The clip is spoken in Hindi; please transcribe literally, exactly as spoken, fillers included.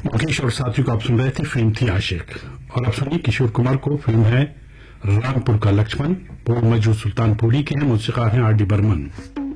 मुकेश और साथियों को आप सुन रहे थे, फिल्म थी आशिक। और अब सुनिए किशोर कुमार को, फिल्म है रामपुर का लक्ष्मण। बोल मजरू सुल्तानपुरी के हैं, मौसीकार हैं आर डी बर्मन।